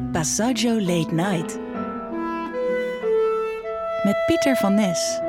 Passaggio Late Night. Met Pieter van Nes.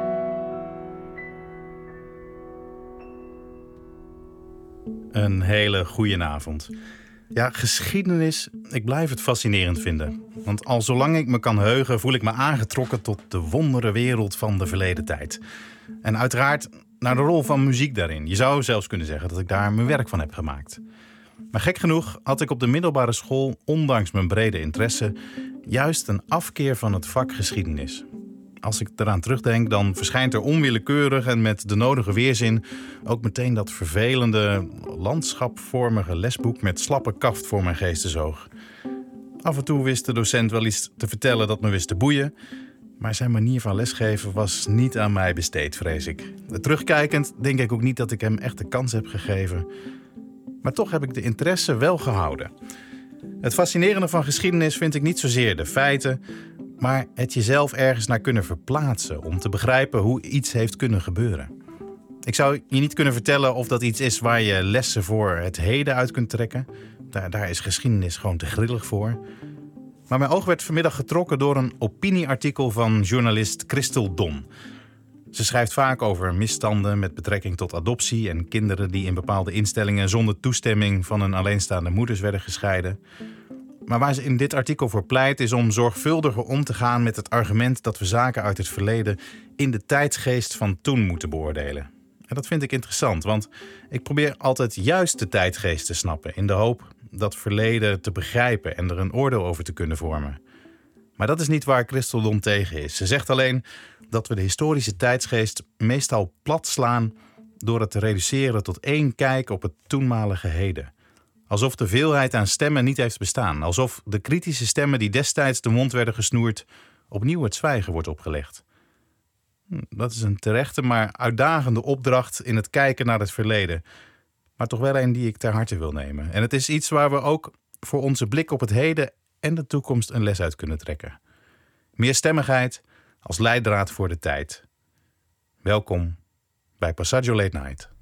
Een hele goeie avond. Ja, geschiedenis, ik blijf het fascinerend vinden. Want al zolang ik me kan heugen, voel ik me aangetrokken tot de wondere wereld van de verleden tijd. En uiteraard naar de rol van muziek daarin. Je zou zelfs kunnen zeggen dat ik daar mijn werk van heb gemaakt. Maar gek genoeg had ik op de middelbare school, ondanks mijn brede interesse, juist een afkeer van het vak geschiedenis. Als ik eraan terugdenk, dan verschijnt er onwillekeurig en met de nodige weerzin ook meteen dat vervelende, landschapvormige lesboek met slappe kaft voor mijn geestesoog. Af en toe wist de docent wel iets te vertellen dat me wist te boeien, maar zijn manier van lesgeven was niet aan mij besteed, vrees ik. Terugkijkend denk ik ook niet dat ik hem echt de kans heb gegeven. Maar toch heb ik de interesse wel gehouden. Het fascinerende van geschiedenis vind ik niet zozeer de feiten, maar het jezelf ergens naar kunnen verplaatsen om te begrijpen hoe iets heeft kunnen gebeuren. Ik zou je niet kunnen vertellen of dat iets is waar je lessen voor het heden uit kunt trekken. Daar is geschiedenis gewoon te grillig voor. Maar mijn oog werd vanmiddag getrokken door een opinieartikel van journalist Christel Don. Ze schrijft vaak over misstanden met betrekking tot adoptie en kinderen die in bepaalde instellingen zonder toestemming van hun alleenstaande moeders werden gescheiden. Maar waar ze in dit artikel voor pleit is om zorgvuldiger om te gaan met het argument dat we zaken uit het verleden in de tijdsgeest van toen moeten beoordelen. En dat vind ik interessant, want ik probeer altijd juist de tijdgeest te snappen in de hoop dat verleden te begrijpen en er een oordeel over te kunnen vormen. Maar dat is niet waar Christel Don tegen is. Ze zegt alleen dat we de historische tijdsgeest meestal plat slaan door het te reduceren tot één kijk op het toenmalige heden. Alsof de veelheid aan stemmen niet heeft bestaan. Alsof de kritische stemmen die destijds de mond werden gesnoerd opnieuw het zwijgen wordt opgelegd. Dat is een terechte maar uitdagende opdracht in het kijken naar het verleden. Maar toch wel een die ik ter harte wil nemen. En het is iets waar we ook voor onze blik op het heden en de toekomst een les uit kunnen trekken. Meerstemmigheid als leidraad voor de tijd. Welkom bij Passaggio Late Night.